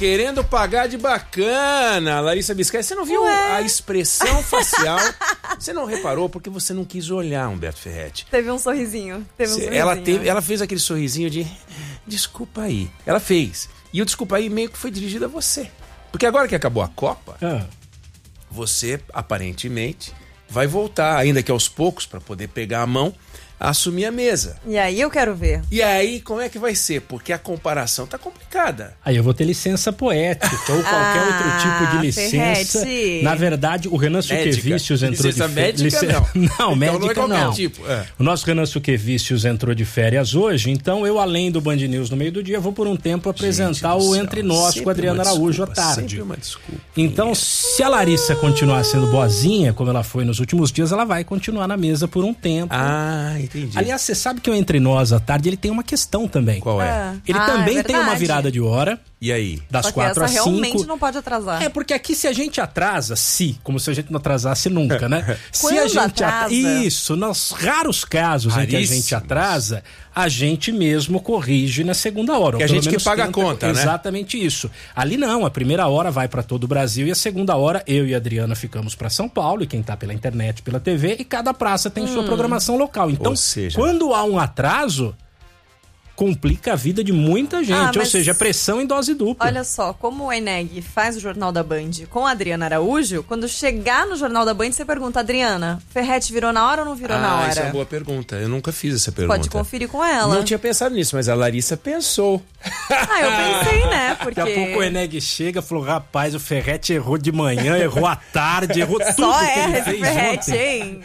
querendo pagar de bacana. Larissa Biscay, você não viu a expressão facial? Você não reparou porque você não quis olhar, Humberto Ferretti. Teve um sorrisinho. Ela fez aquele sorrisinho de desculpa aí. Ela fez. E o desculpa aí meio que foi dirigido a você. Porque agora que acabou a Copa, você aparentemente vai voltar, ainda que aos poucos, para poder pegar a mão, a assumir a mesa. E aí eu quero ver. E aí, como é que vai ser? Porque a comparação tá complicada. Aí eu vou ter licença poética ou qualquer outro tipo de licença. Ferretti. Na verdade, o Renan Suquevicius entrou licença de férias. médica, não. Não, médica não. Tipo. O nosso Renan Suquevicius entrou de férias hoje, então eu, além do Band News no meio do dia, vou por um tempo apresentar o Entre Nós com o Adriano Araújo à tarde. Sempre uma desculpa. Então, se a Larissa continuar sendo boazinha, como ela foi nos últimos dias, ela vai continuar na mesa por um tempo. Entendi. Aliás, você sabe que o Entre Nós à tarde, ele tem uma questão também. Qual é? Ele também tem uma virada de hora. E aí? Das 4 às 5. Realmente não pode atrasar. Porque aqui se a gente atrasa, como se a gente não atrasasse nunca, né? Se a gente atrasa. Isso, nos raros casos em que a gente atrasa, a gente mesmo corrige na segunda hora. Que a gente que paga a conta, né? Exatamente isso. Ali não, a primeira hora vai para todo o Brasil e a segunda hora eu e a Adriana ficamos para São Paulo, e quem tá pela internet, pela TV, e cada praça tem sua programação local. Então, quando há um atraso, complica a vida de muita gente, ou seja, pressão em dose dupla. Olha só, como o Eneg faz o Jornal da Band com a Adriana Araújo, quando chegar no Jornal da Band, você pergunta, Adriana, Ferretti virou na hora ou não virou na hora? Essa é uma boa pergunta, eu nunca fiz essa pergunta. Pode conferir com ela. Não tinha pensado nisso, mas a Larissa pensou. Eu pensei, né, porque... Daqui a pouco o Eneg chega e falou, rapaz, o Ferretti errou de manhã, errou à tarde, errou tudo Só que ele esse fez Ferretti, ontem. hein?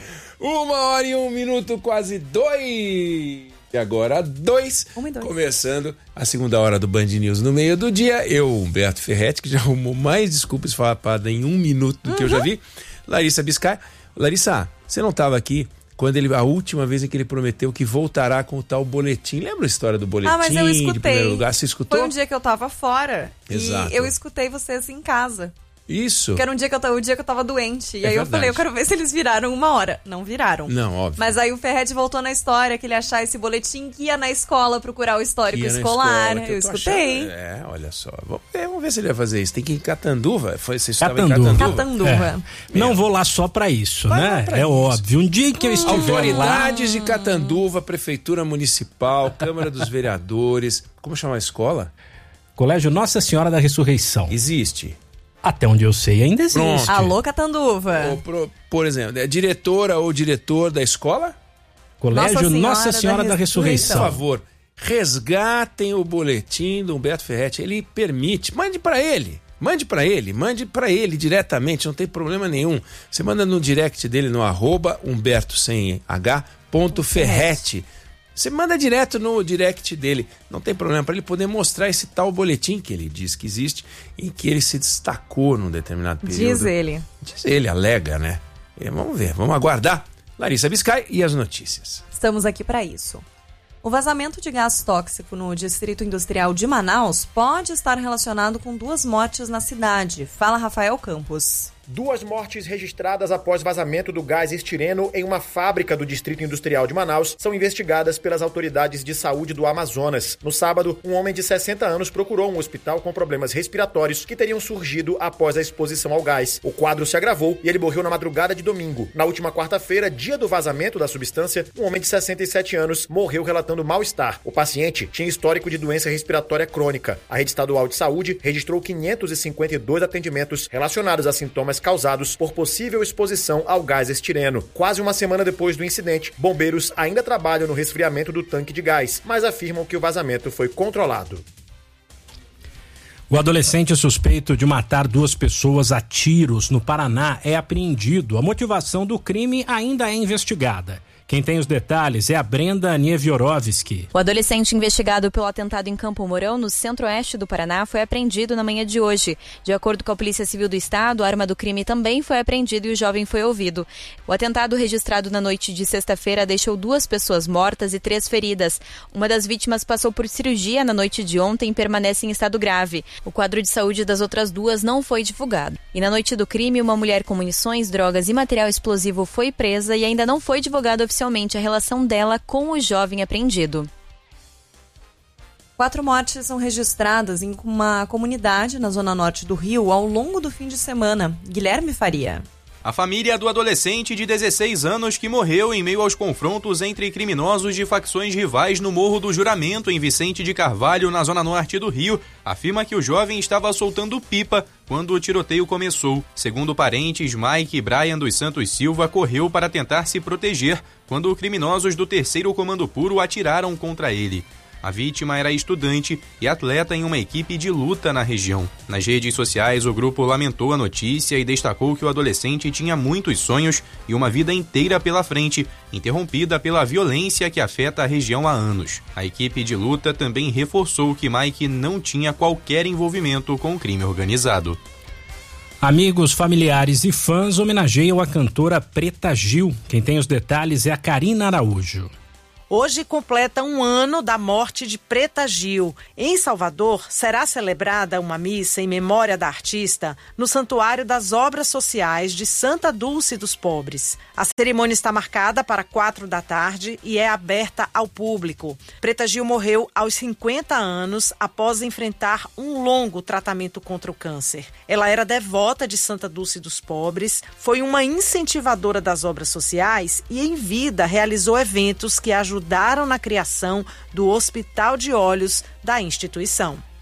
1h01, quase 2. E agora 2, começando a segunda hora do Band News no meio do dia. Eu, Humberto Ferretti, que já arrumou mais desculpas farrapadas em 1 minuto do que eu já vi. Larissa Biscay. Larissa, você não estava aqui quando a última vez em que ele prometeu que voltará com o tal boletim. Lembra a história do boletim? Mas eu escutei. De primeiro lugar? Você escutou? Foi um dia que eu tava fora. Exato. E eu escutei vocês em casa. Isso. Que era o dia que eu tava doente. E aí eu falei, eu quero ver se eles viraram 1 hora. Não viraram. Não, óbvio. Mas aí o Ferretti voltou na história, que ele achar esse boletim, que ia na escola procurar o histórico escolar. Eu escutei. Achando, olha só. Vamos ver se ele vai fazer isso. Tem que ir em Catanduva. Você estava Catanduva. em Catanduva. Não vou lá só pra isso, né? Óbvio. Um dia que eu estiver Autoridades de Catanduva, Prefeitura Municipal, Câmara dos Vereadores. Como chama a escola? Colégio Nossa Senhora da Ressurreição. Existe. Até onde eu sei, ainda existe. Pronto. Alô, Catanduva. Por exemplo, é diretora ou diretor da escola? Colégio Nossa Senhora da Ressurreição. Por favor, resgatem o boletim do Humberto Ferretti. Ele permite. Mande para ele diretamente, não tem problema nenhum. Você manda no direct dele no @Humberto sem H, _Ferretti. Você manda direto no direct dele, não tem problema, para ele poder mostrar esse tal boletim que ele diz que existe, em que ele se destacou num determinado período. Diz ele, alega, né? Vamos ver, vamos aguardar. Larissa Biscay e as notícias. Estamos aqui para isso. O vazamento de gás tóxico no Distrito Industrial de Manaus pode estar relacionado com 2 mortes na cidade. Fala Rafael Campos. 2 mortes registradas após vazamento do gás estireno em uma fábrica do Distrito Industrial de Manaus são investigadas pelas autoridades de saúde do Amazonas. No sábado, um homem de 60 anos procurou um hospital com problemas respiratórios que teriam surgido após a exposição ao gás. O quadro se agravou e ele morreu na madrugada de domingo. Na última quarta-feira, dia do vazamento da substância, um homem de 67 anos morreu relatando mal-estar. O paciente tinha histórico de doença respiratória crônica. A rede estadual de saúde registrou 552 atendimentos relacionados a sintomas causados por possível exposição ao gás estireno. Quase uma semana depois do incidente, bombeiros ainda trabalham no resfriamento do tanque de gás, mas afirmam que o vazamento foi controlado. O adolescente suspeito de matar 2 pessoas a tiros no Paraná é apreendido. A motivação do crime ainda é investigada. Quem tem os detalhes é a Brenda Nieviorovski. O adolescente investigado pelo atentado em Campo Mourão, no centro-oeste do Paraná, foi apreendido na manhã de hoje. De acordo com a Polícia Civil do Estado, a arma do crime também foi apreendida e o jovem foi ouvido. O atentado registrado na noite de sexta-feira deixou 2 pessoas mortas e 3 feridas. Uma das vítimas passou por cirurgia na noite de ontem e permanece em estado grave. O quadro de saúde das outras 2 não foi divulgado. E na noite do crime, uma mulher com munições, drogas e material explosivo foi presa e ainda não foi divulgado oficialmente a relação dela com o jovem apreendido. 4 mortes são registradas em uma comunidade na zona norte do Rio ao longo do fim de semana. Guilherme Faria. A família do adolescente de 16 anos que morreu em meio aos confrontos entre criminosos de facções rivais no Morro do Juramento, em Vicente de Carvalho, na zona norte do Rio, afirma que o jovem estava soltando pipa quando o tiroteio começou. Segundo parentes, Mike Brian dos Santos Silva correu para tentar se proteger quando criminosos do 3º Comando Puro atiraram contra ele. A vítima era estudante e atleta em uma equipe de luta na região. Nas redes sociais, o grupo lamentou a notícia e destacou que o adolescente tinha muitos sonhos e uma vida inteira pela frente, interrompida pela violência que afeta a região há anos. A equipe de luta também reforçou que Mike não tinha qualquer envolvimento com o crime organizado. Amigos, familiares e fãs homenageiam a cantora Preta Gil. Quem tem os detalhes é a Karina Araújo. Hoje completa 1 ano da morte de Preta Gil. Em Salvador, será celebrada uma missa em memória da artista no Santuário das Obras Sociais de Santa Dulce dos Pobres. A cerimônia está marcada para 4 da tarde e é aberta ao público. Preta Gil morreu aos 50 anos após enfrentar um longo tratamento contra o câncer. Ela era devota de Santa Dulce dos Pobres, foi uma incentivadora das obras sociais e, em vida, realizou eventos que ajudaram na criação do Hospital de Olhos da instituição.